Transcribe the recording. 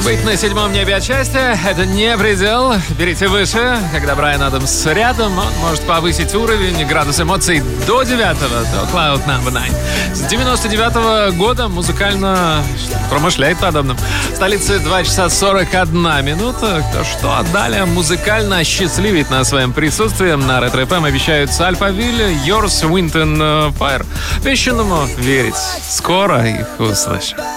Быть на седьмом небе от счастья — это не предел. Берите выше. Когда Брайан Адамс рядом, он может повысить уровень, градус эмоций до 9-го, до Cloud Number 9. С 99-го года музыкально промышляет подобным. В столице 2 часа 41 минута. Кто что, далее музыкально осчастливить нас своим присутствием на Ретро ФМ обещают Альфавиль, Yours, Wind and Fire. Обещанному верить. Скоро их услышим.